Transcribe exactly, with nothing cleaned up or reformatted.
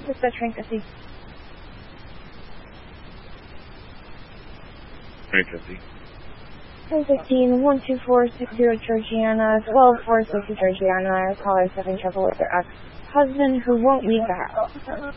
Dispatch Frank Essie. Frank Essie. ten fifteen, one two four six zero Georgiana, twelve four six Georgiana. Caller is having trouble with their ex-husband who won't leave the house.